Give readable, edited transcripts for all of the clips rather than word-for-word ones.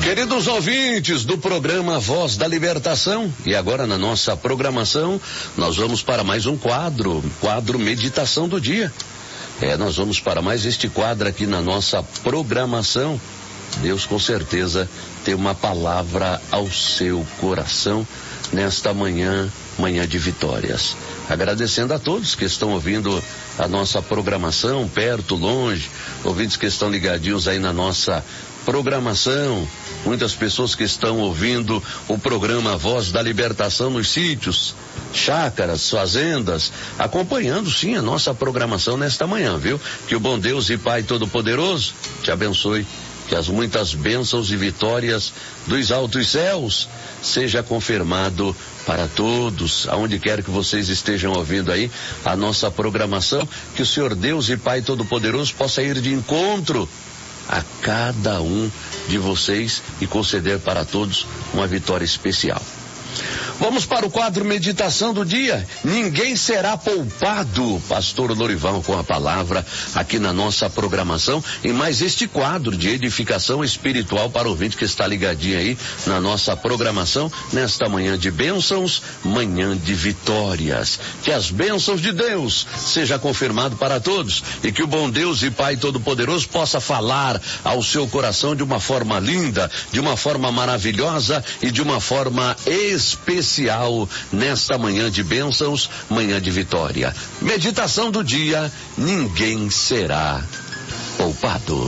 Queridos ouvintes do programa Voz da Libertação, e agora na nossa programação nós vamos para mais um quadro Meditação do Dia. Nós vamos para mais este quadro aqui na nossa programação. Deus com certeza tem uma palavra ao seu coração nesta manhã de vitórias. Agradecendo a todos que estão ouvindo a nossa programação, perto, longe, ouvintes que estão ligadinhos aí na nossa programação, muitas pessoas que estão ouvindo o programa Voz da Libertação nos sítios, chácaras, fazendas, acompanhando sim a nossa programação nesta manhã, viu? Que o bom Deus e Pai Todo-Poderoso te abençoe, que as muitas bênçãos e vitórias dos altos céus seja confirmado para todos, aonde quer que vocês estejam ouvindo aí a nossa programação, que o Senhor Deus e Pai Todo-Poderoso possa ir de encontro a cada um de vocês e conceder para todos uma vitória especial. Vamos para o quadro Meditação do Dia. Ninguém será poupado. Pastor Lorival com a palavra aqui na nossa programação em mais este quadro de edificação espiritual para o ouvinte que está ligadinho aí na nossa programação nesta manhã de bênçãos, manhã de vitórias. Que as bênçãos de Deus seja confirmado para todos e que o bom Deus e Pai Todo-Poderoso possa falar ao seu coração de uma forma linda, de uma forma maravilhosa e de uma forma especial nesta manhã de bênçãos, manhã de vitória. Meditação do dia, ninguém será poupado.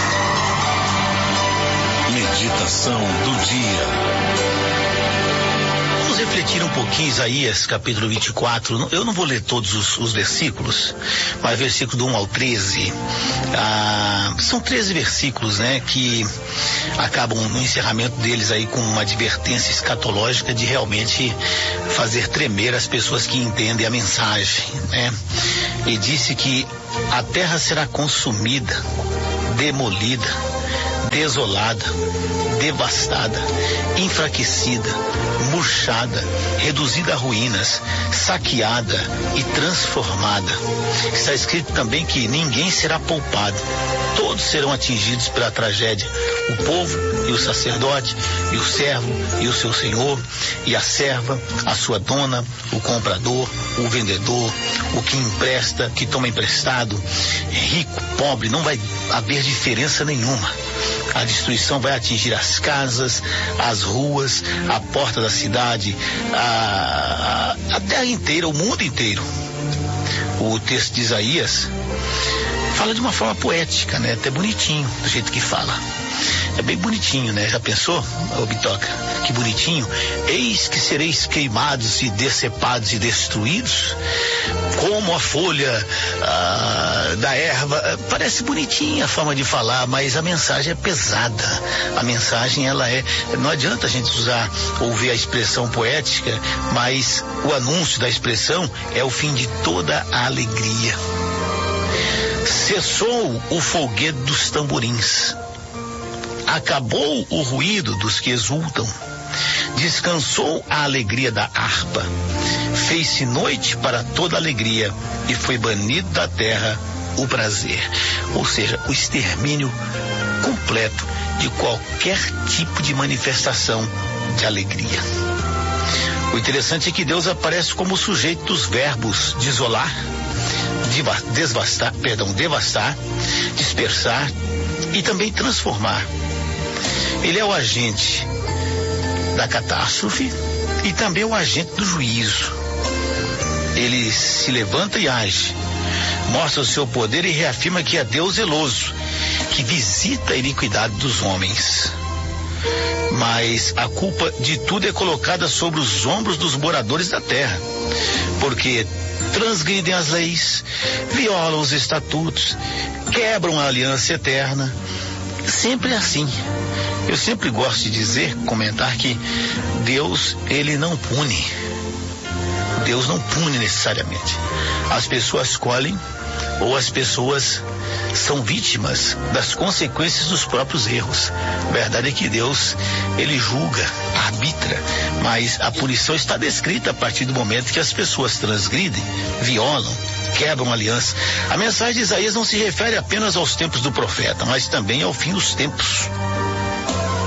Meditação do dia. Vamos refletir um pouquinho Isaías capítulo 24, eu não vou ler todos os versículos, mas versículo do 1 ao 13, são 13 versículos, né, que acabam no encerramento deles aí com uma advertência escatológica de realmente fazer tremer as pessoas que entendem a mensagem, né? E disse que a terra será consumida, demolida, desolada, devastada, enfraquecida, murchada, reduzida a ruínas, saqueada e transformada. Está escrito também que ninguém será poupado. Todos serão atingidos pela tragédia. O povo e o sacerdote, e o servo e o seu senhor, e a serva, a sua dona, o comprador, o vendedor, o que empresta, que toma emprestado, rico, pobre, não vai haver diferença nenhuma. A destruição vai atingir as casas, as ruas, a porta da cidade, a terra inteira, o mundo inteiro. O texto de Isaías fala de uma forma poética, né? Até bonitinho, do jeito que fala. É bem bonitinho, né? Já pensou, ô Bitoca? Que bonitinho. Eis que sereis queimados e decepados e destruídos, como a folha da erva. Parece bonitinha a forma de falar, mas a mensagem é pesada. A mensagem, ela é... Não adianta a gente ouvir a expressão poética, mas o anúncio da expressão é o fim de toda a alegria. Cessou o folguedo dos tamborins. Acabou o ruído dos que exultam. Descansou a alegria da harpa. Fez-se noite para toda alegria e foi banido da terra o prazer. Ou seja, o extermínio completo de qualquer tipo de manifestação de alegria. O interessante é que Deus aparece como o sujeito dos verbos desolar, devastar, dispersar e também transformar. Ele é o agente da catástrofe e também o agente do juízo. Ele se levanta e age, mostra o seu poder e reafirma que é Deus zeloso, que visita a iniquidade dos homens. Mas a culpa de tudo é colocada sobre os ombros dos moradores da terra, porque transgridem as leis, violam os estatutos, quebram a aliança eterna. Sempre assim. Eu sempre gosto de comentar que Deus, ele não pune. Deus não pune necessariamente. As pessoas escolhem ou as pessoas são vítimas das consequências dos próprios erros. A verdade é que Deus, ele julga, arbitra, mas a punição está descrita a partir do momento que as pessoas transgridem, violam, quebram a aliança. A mensagem de Isaías não se refere apenas aos tempos do profeta, mas também ao fim dos tempos. Porque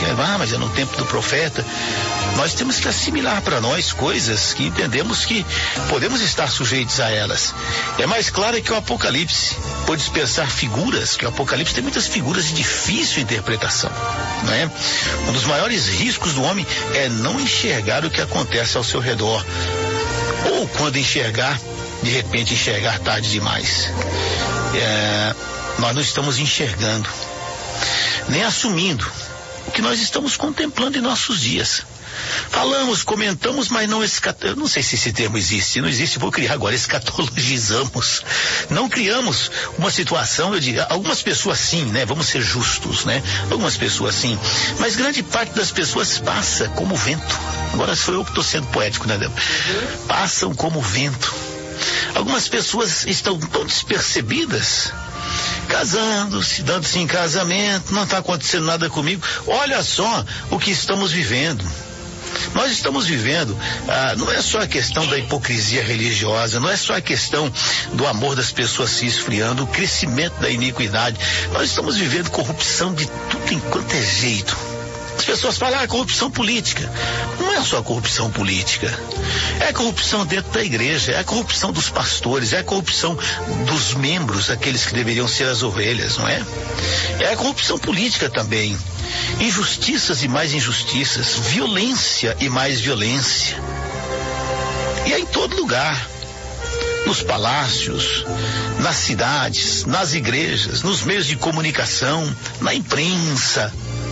mas é no tempo do profeta. Nós temos que assimilar para nós coisas que entendemos que podemos estar sujeitos a elas. É mais claro que o Apocalipse, por dispersar figuras, que o Apocalipse tem muitas figuras de difícil interpretação, não é? Um dos maiores riscos do homem é não enxergar o que acontece ao seu redor, ou quando enxergar, de repente enxergar tarde demais. Nós não estamos enxergando, nem assumindo o que nós estamos contemplando em nossos dias. Falamos, comentamos, mas não eu não sei se esse termo existe. Se não existe, vou criar agora. Escatologizamos. Não criamos uma situação, eu diria, algumas pessoas sim, né? Vamos ser justos, né? Algumas pessoas sim. Mas grande parte das pessoas passa como vento. Agora sou eu que estou sendo poético, né, Débora? Passam como vento. Algumas pessoas estão tão despercebidas, casando-se, dando-se em casamento, não está acontecendo nada comigo. Olha só o que estamos vivendo. Nós estamos vivendo, não é só a questão da hipocrisia religiosa, não é só a questão do amor das pessoas se esfriando, o crescimento da iniquidade. Nós estamos vivendo corrupção de tudo enquanto é jeito. As pessoas falam, corrupção política. Não é só corrupção política. É corrupção dentro da igreja, é a corrupção dos pastores, é a corrupção dos membros, aqueles que deveriam ser as ovelhas, não é? É a corrupção política também. Injustiças e mais injustiças, violência e mais violência. E é em todo lugar. Nos palácios, nas cidades, nas igrejas, nos meios de comunicação, na imprensa.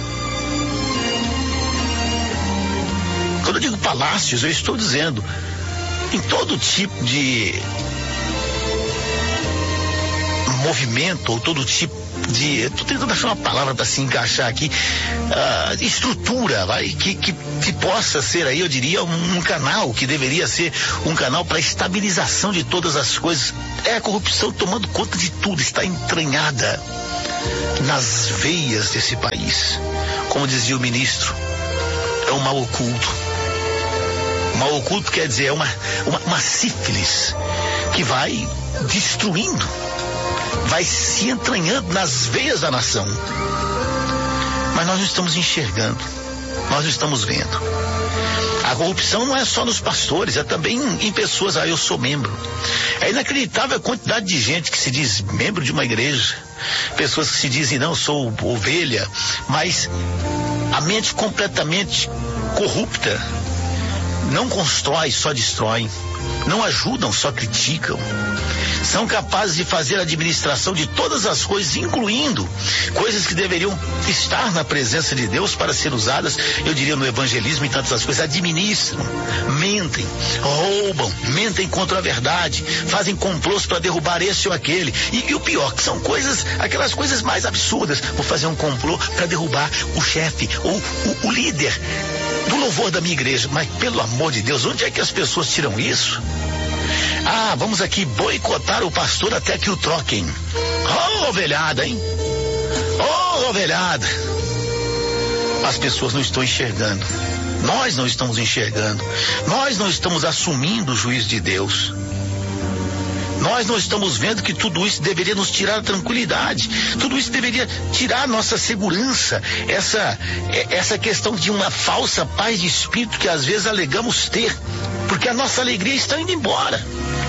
Quando eu digo palácios, eu estou dizendo em todo tipo de movimento, ou todo tipo de, estou tentando achar uma palavra para se encaixar aqui, estrutura, que possa ser aí, eu diria, um canal, que deveria ser um canal para estabilização de todas as coisas. É a corrupção tomando conta de tudo, está entranhada nas veias desse país. Como dizia o ministro, é um mal oculto. Mal oculto quer dizer, é uma sífilis que vai destruindo, vai se entranhando nas veias da nação. Mas nós não estamos enxergando, nós não estamos vendo. A corrupção não é só nos pastores, é também em pessoas. Eu sou membro. É inacreditável a quantidade de gente que se diz membro de uma igreja, pessoas que se dizem, não, sou ovelha, mas a mente completamente corrupta. Não constrói, só destrói. Não ajudam, só criticam. São capazes de fazer a administração de todas as coisas, incluindo coisas que deveriam estar na presença de Deus para ser usadas, eu diria, no evangelismo e tantas as coisas. Administram, mentem, roubam, mentem contra a verdade, fazem complôs para derrubar esse ou aquele. E o pior, que são coisas, aquelas coisas mais absurdas. Vou fazer um complô para derrubar o chefe ou o líder do louvor da minha igreja. Mas, pelo amor de Deus, onde é que as pessoas tiram isso? Vamos aqui boicotar o pastor até que o troquem. Oh, ovelhada, hein? Oh, ovelhada. As pessoas não estão enxergando. Nós não estamos enxergando. Nós não estamos assumindo o juízo de Deus. Nós não estamos vendo que tudo isso deveria nos tirar a tranquilidade. Tudo isso deveria tirar a nossa segurança. Essa questão de uma falsa paz de espírito que às vezes alegamos ter. Porque a nossa alegria está indo embora.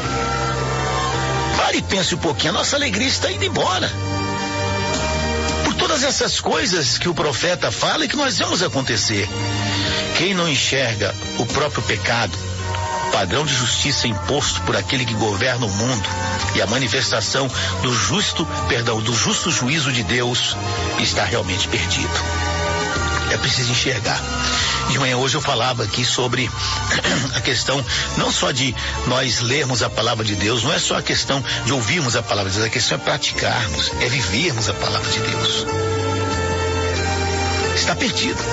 Pare e pense um pouquinho. A nossa alegria está indo embora. Por todas essas coisas que o profeta fala e que nós vemos acontecer. Quem não enxerga o próprio pecado, padrão de justiça imposto por aquele que governa o mundo e a manifestação do justo juízo de Deus, está realmente perdido. É preciso enxergar. De manhã hoje eu falava aqui sobre a questão não só de nós lermos a palavra de Deus, não é só a questão de ouvirmos a palavra de Deus, a questão é praticarmos, é vivermos a palavra de Deus. Está perdido.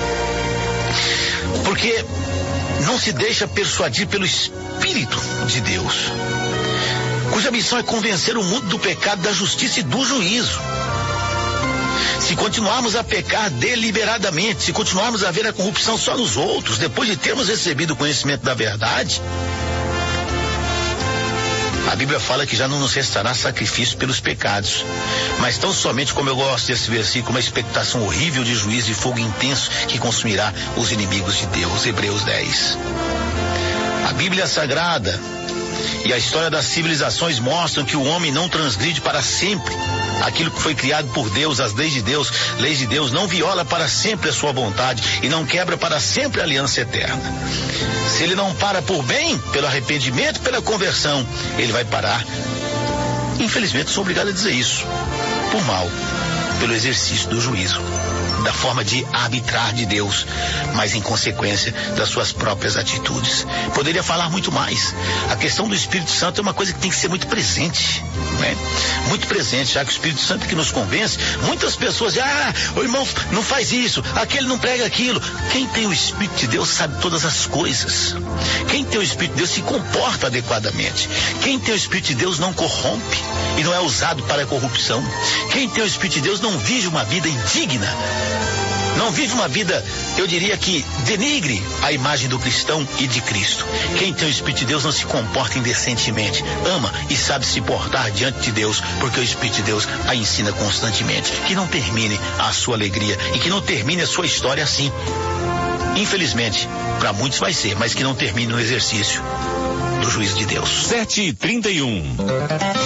Porque não se deixa persuadir pelo Espírito de Deus, cuja missão é convencer o mundo do pecado, da justiça e do juízo. Se continuarmos a pecar deliberadamente, se continuarmos a ver a corrupção só nos outros, depois de termos recebido o conhecimento da verdade, A Bíblia fala que já não nos restará sacrifício pelos pecados, mas tão somente, como eu gosto desse versículo, uma expectação horrível de juízo e fogo intenso que consumirá os inimigos de Deus. Hebreus 10. A Bíblia Sagrada e a história das civilizações mostram que o homem não transgride para sempre aquilo que foi criado por Deus, as leis de Deus, não viola para sempre a sua vontade e não quebra para sempre a aliança eterna. Se ele não para por bem, pelo arrependimento, pela conversão, ele vai parar. Infelizmente, sou obrigado a dizer isso. Por mal, pelo exercício do juízo, da forma de arbitrar de Deus, mas em consequência das suas próprias atitudes. Poderia falar muito mais. A questão do Espírito Santo é uma coisa que tem que ser muito presente, né? Muito presente, já que o Espírito Santo é que nos convence. Muitas pessoas dizem, o irmão não faz isso, aquele não prega aquilo. Quem tem o Espírito de Deus sabe todas as coisas. Quem tem o Espírito de Deus se comporta adequadamente. Quem tem o Espírito de Deus não corrompe e não é usado para a corrupção. Quem tem o Espírito de Deus não vive uma vida indigna, não vive uma vida, eu diria que denigre a imagem do cristão e de Cristo. Quem tem o Espírito de Deus não se comporta indecentemente, ama e sabe se portar diante de Deus, porque o Espírito de Deus a ensina constantemente. Que não termine a sua alegria e que não termine a sua história assim. Infelizmente, para muitos vai ser, mas que não termine no exercício do juízo de Deus. 7h31.